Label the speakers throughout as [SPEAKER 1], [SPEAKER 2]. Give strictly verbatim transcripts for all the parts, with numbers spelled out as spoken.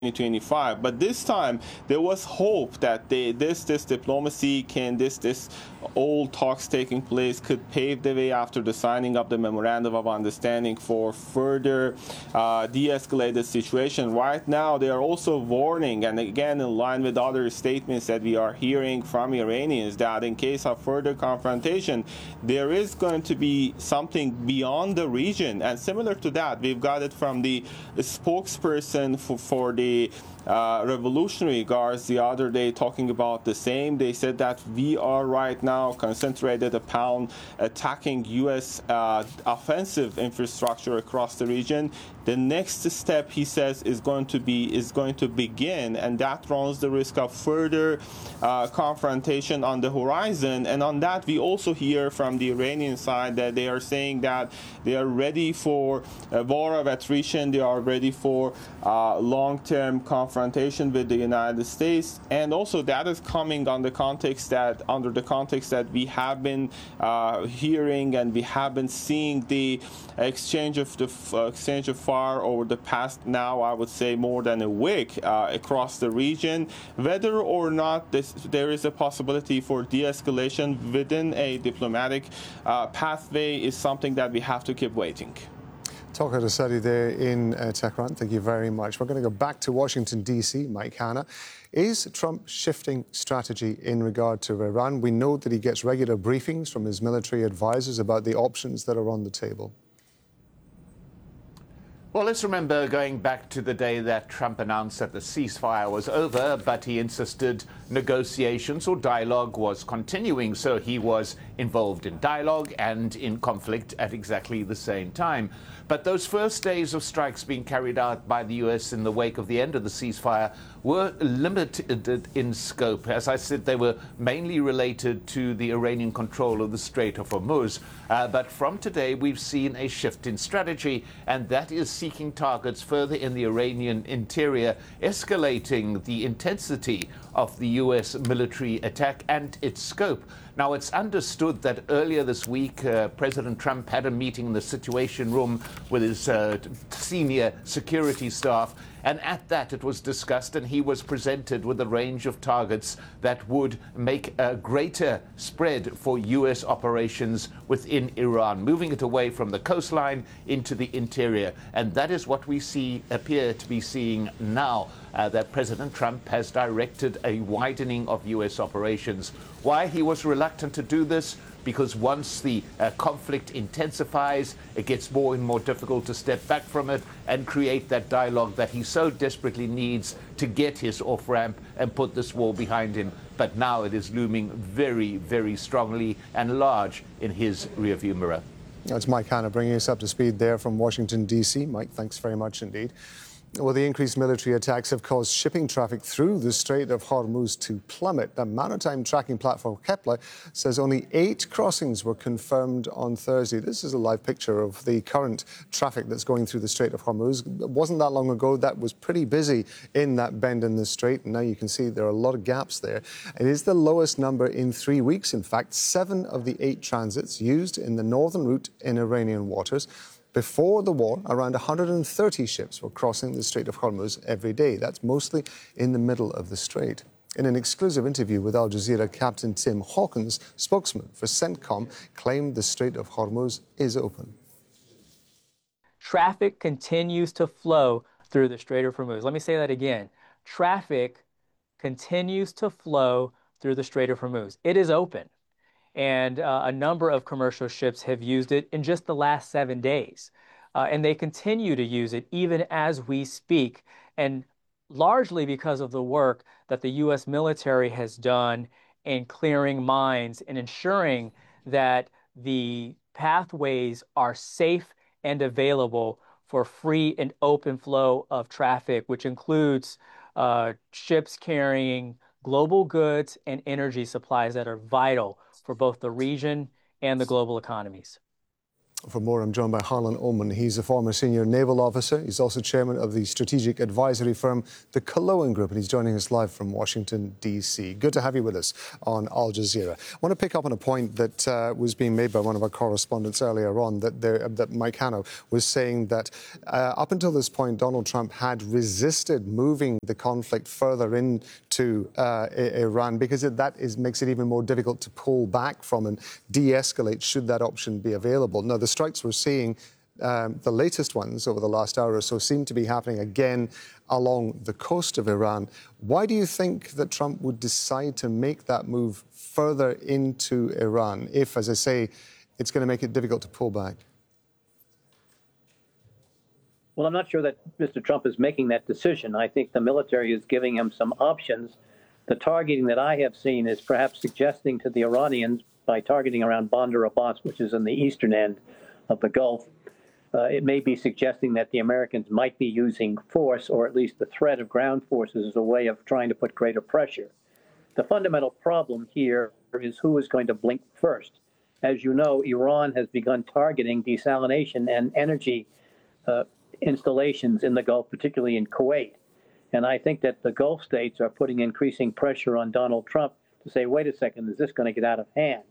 [SPEAKER 1] twenty-five, but this time there was hope that they, this this diplomacy can this this old talks taking place could pave the way after the signing of the memorandum of understanding for further uh, de-escalated situation. Right now they are also warning, and again in line with other statements that we are hearing from Iranians, that in case of further confrontation there is going to be something beyond the region. And similar to that, we've got it from the spokesperson for, for the Uh, Revolutionary Guards the other day talking about the same. They said that we are right now concentrated upon attacking U S uh, offensive infrastructure across the region. The next step, he says, is going to be is going to begin, and that runs the risk of further uh, confrontation on the horizon. And on that, we also hear from the Iranian side that they are saying that they are ready for a war of attrition. They are ready for uh, long-term confrontation with the United States, and also that is coming on the context that under the context that we have been uh, hearing and we have been seeing the exchange of the uh, exchange of fire over the past, now I would say more than a week, uh, across the region. Whether or not this, there is a possibility for de-escalation within a diplomatic uh, pathway is something that we have to keep waiting.
[SPEAKER 2] Tawhid Asadi there in uh, Tehran. Thank you very much. We're going to go back to Washington, D C Mike Hanna. Is Trump shifting strategy in regard to Iran? We know that he gets regular briefings from his military advisors about the options that are on the table.
[SPEAKER 3] Well, let's remember going back to the day that Trump announced that the ceasefire was over, but he insisted negotiations or dialogue was continuing. So he was involved in dialogue and in conflict at exactly the same time. But those first days of strikes being carried out by the U S in the wake of the end of the ceasefire were limited in scope. As I said, they were mainly related to the Iranian control of the Strait of Hormuz. Uh, but from today, we've seen a shift in strategy, and that is seeking targets further in the Iranian interior, escalating the intensity of the U S military attack and its scope. Now, it's understood that earlier this week, uh, President Trump had a meeting in the Situation Room with his uh, senior security staff, and at that it was discussed, and he was presented with a range of targets that would make a greater spread for U S operations within Iran, moving it away from the coastline into the interior. And that is what we see appear to be seeing now, uh, that President Trump has directed a widening of U S operations. Why he was reluctant to do this? Because once the uh, conflict intensifies, it gets more and more difficult to step back from it and create that dialogue that he so desperately needs to get his off-ramp and put this war behind him. But now it is looming very, very strongly and large in his rearview mirror.
[SPEAKER 2] That's Mike Hanna bringing us up to speed there from Washington, D C Mike, thanks very much indeed. Well, the increased military attacks have caused shipping traffic through the Strait of Hormuz to plummet. The maritime tracking platform Kepler says only eight crossings were confirmed on Thursday. This is a live picture of the current traffic that's going through the Strait of Hormuz. It wasn't that long ago that was pretty busy in that bend in the strait, and now you can see there are a lot of gaps there. It is the lowest number in three weeks. In fact, seven of the eight transits used in the northern route in Iranian waters. Before the war, around one hundred thirty ships were crossing the Strait of Hormuz every day. That's mostly in the middle of the strait. In an exclusive interview with Al Jazeera, Captain Tim Hawkins, spokesman for CENTCOM, claimed the Strait of Hormuz is open.
[SPEAKER 4] Traffic continues to flow through the Strait of Hormuz. Let me say that again. Traffic continues to flow through the Strait of Hormuz. It is open. And uh, a number of commercial ships have used it in just the last seven days. Uh, and they continue to use it even as we speak, and largely because of the work that the U S military has done in clearing mines and ensuring that the pathways are safe and available for free and open flow of traffic, which includes uh, ships carrying global goods and energy supplies that are vital for both the region and the global economies.
[SPEAKER 2] For more, I'm joined by Harlan Ullman. He's a former senior naval officer. He's also chairman of the strategic advisory firm, the Culloden Group, and he's joining us live from Washington, D C. Good to have you with us on Al Jazeera. I want to pick up on a point that uh, was being made by one of our correspondents earlier on, that, there, that Mike Hanno was saying that uh, up until this point, Donald Trump had resisted moving the conflict further into uh, Iran because it, that is, makes it even more difficult to pull back from and de-escalate should that option be available. Now, the strikes we're seeing, um, the latest ones over the last hour or so, seem to be happening again along the coast of Iran. Why do you think that Trump would decide to make that move further into Iran if, as I say, it's going to make it difficult to pull back?
[SPEAKER 5] Well, I'm not sure that Mister Trump is making that decision. I think the military is giving him some options. The targeting that I have seen is perhaps suggesting to the Iranians, by targeting around Bandar Abbas, which is in the eastern end of the Gulf, uh, it may be suggesting that the Americans might be using force, or at least the threat of ground forces, as a way of trying to put greater pressure. The fundamental problem here is who is going to blink first. As you know, Iran has begun targeting desalination and energy uh, installations in the Gulf, particularly in Kuwait. And I think that the Gulf states are putting increasing pressure on Donald Trump to say, wait a second, is this going to get out of hand?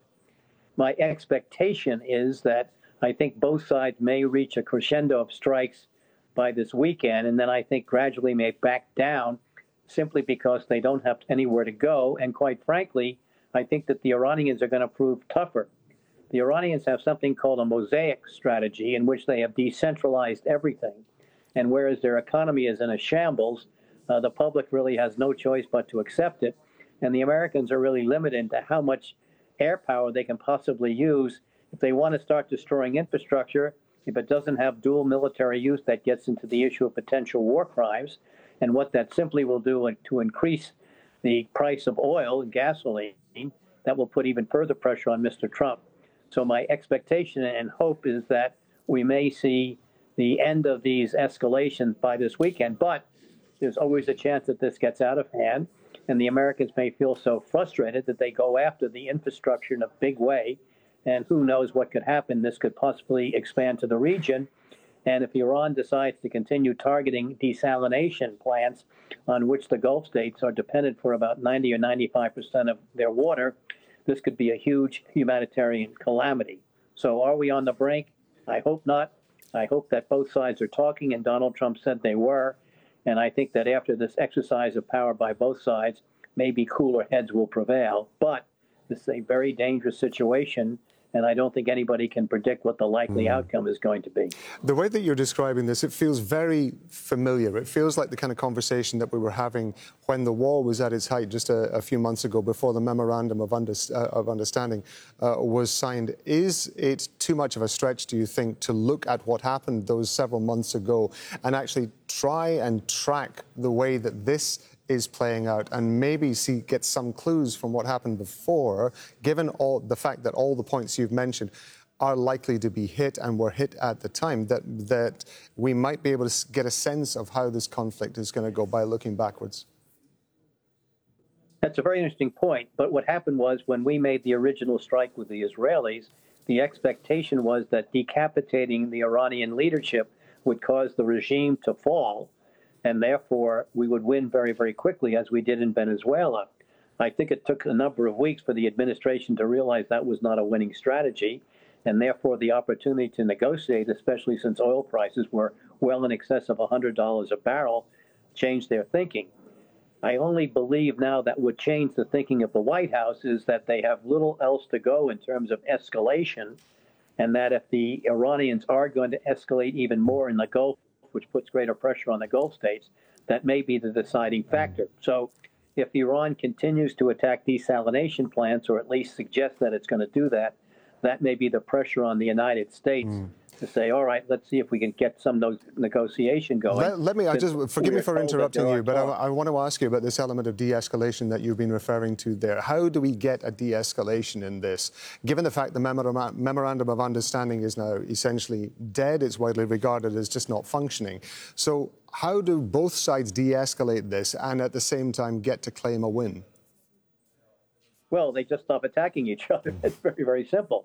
[SPEAKER 5] My expectation is that I think both sides may reach a crescendo of strikes by this weekend, and then I think gradually may back down simply because they don't have anywhere to go. And quite frankly, I think that the Iranians are going to prove tougher. The Iranians have something called a mosaic strategy in which they have decentralized everything. And whereas their economy is in a shambles, uh, the public really has no choice but to accept it. And the Americans are really limited to how much air power they can possibly use. If they want to start destroying infrastructure, if it doesn't have dual military use, that gets into the issue of potential war crimes. And what that simply will do to increase the price of oil and gasoline, that will put even further pressure on Mister Trump. So my expectation and hope is that we may see the end of these escalations by this weekend. But there's always a chance that this gets out of hand, and the Americans may feel so frustrated that they go after the infrastructure in a big way. And who knows what could happen. This could possibly expand to the region. And if Iran decides to continue targeting desalination plants on which the Gulf states are dependent for about ninety or ninety-five percent of their water, this could be a huge humanitarian calamity. So are we on the brink? I hope not. I hope that both sides are talking, and Donald Trump said they were. And I think that after this exercise of power by both sides, maybe cooler heads will prevail. But this is a very dangerous situation, and I don't think anybody can predict what the likely mm. outcome is going to be.
[SPEAKER 2] The way that you're describing this, it feels very familiar. It feels like the kind of conversation that we were having when the war was at its height just a, a few months ago, before the Memorandum of, under, uh, of Understanding uh, was signed. Is it too much of a stretch, do you think, to look at what happened those several months ago and actually try and track the way that this is playing out and maybe see get some clues from what happened before, given all the fact that all the points you've mentioned are likely to be hit and were hit at the time, that that we might be able to get a sense of how this conflict is going to go by looking backwards?
[SPEAKER 5] That's a very interesting point. But what happened was, when we made the original strike with the Israelis, the expectation was that decapitating the Iranian leadership would cause the regime to fall, and therefore we would win very, very quickly, as we did in Venezuela. I think it took a number of weeks for the administration to realize that was not a winning strategy, and therefore the opportunity to negotiate, especially since oil prices were well in excess of one hundred dollars a barrel, changed their thinking. I only believe now that would change the thinking of the White House is that they have little else to go in terms of escalation, and that if the Iranians are going to escalate even more in the Gulf, which puts greater pressure on the Gulf states, that may be the deciding factor. So if Iran continues to attack desalination plants, or at least suggest that it's going to do that, that may be the pressure on the United States mm. to say, all right, let's see if we can get some no- negotiation going.
[SPEAKER 2] Let, let me, I just, forgive me for interrupting you, but I, I want to ask you about this element of de-escalation that you've been referring to there. How do we get a de-escalation in this, given the fact the memor- Memorandum of Understanding is now essentially dead, it's widely regarded as just not functioning. So how do both sides de-escalate this and at the same time get to claim a win?
[SPEAKER 5] Well, they just stop attacking each other. It's very, very simple.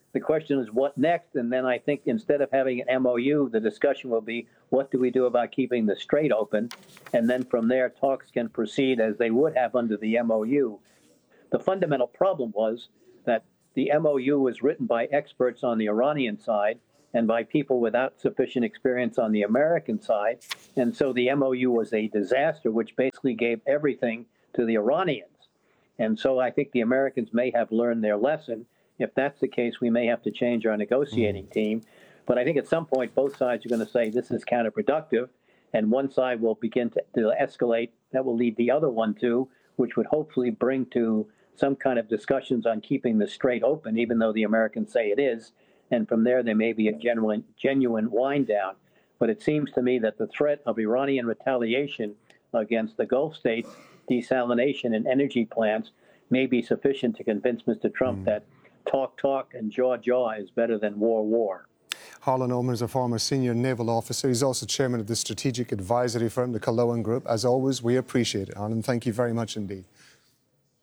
[SPEAKER 5] the question is what next? And then I think instead of having an M O U, the discussion will be what do we do about keeping the strait open? And then from there, talks can proceed as they would have under the M O U. The fundamental problem was that the M O U was written by experts on the Iranian side and by people without sufficient experience on the American side. And so the M O U was a disaster, which basically gave everything to the Iranians. And so I think the Americans may have learned their lesson. If that's the case, we may have to change our negotiating team. But I think at some point, both sides are going to say this is counterproductive, and one side will begin to, to escalate. That will lead the other one to, which would hopefully bring to some kind of discussions on keeping the strait open, even though the Americans say it is. And from there, there may be a genuine, genuine wind down. But it seems to me that the threat of Iranian retaliation against the Gulf states, desalination and energy plants may be sufficient to convince Mister Trump mm. that talk, talk and jaw, jaw is better than war, war.
[SPEAKER 2] Harlan Ullman is a former senior naval officer. He's also chairman of the strategic advisory firm, the Kaloan Group. As always, we appreciate it, Harlan. Thank you very much indeed.